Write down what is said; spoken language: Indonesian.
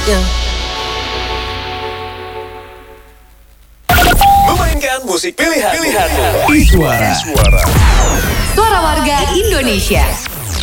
selanjutnya. Memainkan musik pilihanmu. Iswara. Suara warga Indonesia.